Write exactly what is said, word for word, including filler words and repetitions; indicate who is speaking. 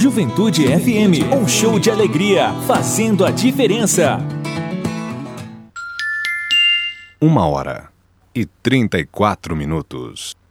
Speaker 1: Juventude F M, um show de alegria, fazendo a diferença.
Speaker 2: Uma hora e trinta e quatro minutos.